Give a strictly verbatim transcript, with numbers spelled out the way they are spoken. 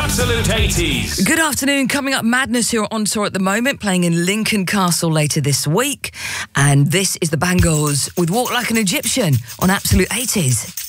Absolute eighties. Good afternoon. Coming up, Madness, who are on tour at the moment, playing in Lincoln Castle later this week. And this is the Bangles with Walk Like an Egyptian on Absolute eighties.